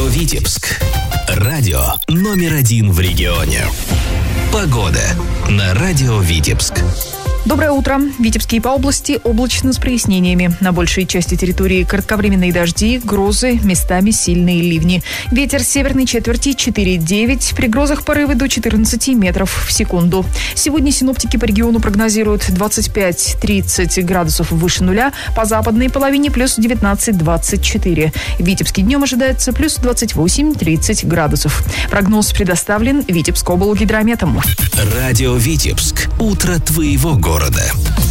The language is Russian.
Витебск. Радио номер 1 в регионе. Погода на Радио Витебск. Доброе утро. В Витебске и по области облачно с прояснениями. На большей части территории кратковременные дожди, грозы, местами сильные ливни. Ветер северной четверти 4,9. При грозах порывы до 14 метров в секунду. Сегодня синоптики по региону прогнозируют 25-30 градусов выше нуля. По западной половине плюс 19-24. В Витебске днем ожидается плюс 28-30 градусов. Прогноз предоставлен Витебскоблгидрометом. Радио Витебск. Утро твоего города.